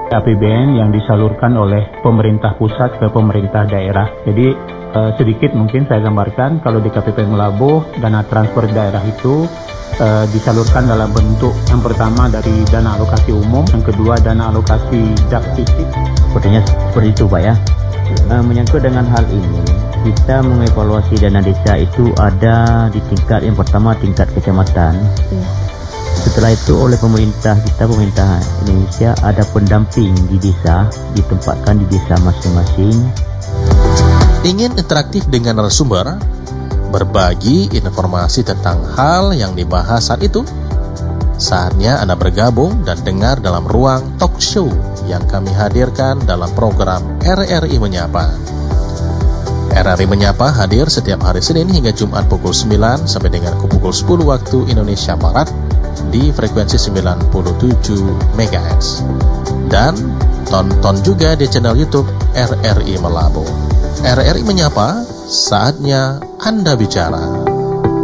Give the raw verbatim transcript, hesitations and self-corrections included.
A P B N yang disalurkan oleh pemerintah pusat ke pemerintah daerah. Jadi eh, sedikit mungkin saya gambarkan, kalau di K P P Melabuh, dana transfer daerah itu eh, disalurkan dalam bentuk yang pertama dari dana alokasi umum, yang kedua dana alokasi dak fisik. Sepertinya seperti itu Pak ya. Eh, menyangkut dengan hal ini, kita mengevaluasi dana desa itu ada di tingkat yang pertama tingkat kecamatan. Ya. Setelah itu oleh pemerintah kita, pemerintah Indonesia, ada pendamping di desa, ditempatkan di desa masing-masing. Ingin interaktif dengan narasumber, berbagi informasi tentang hal yang dibahas saat itu? Saatnya Anda bergabung dan dengar dalam ruang talk show yang kami hadirkan dalam program R R I Menyapa. R R I Menyapa hadir setiap hari Senin hingga Jumat pukul sembilan sampai dengan pukul sepuluh waktu Indonesia Barat di frekuensi sembilan puluh tujuh megahertz. Dan tonton juga di channel YouTube R R I Melabuh. R R I Menyapa, saatnya Anda bicara.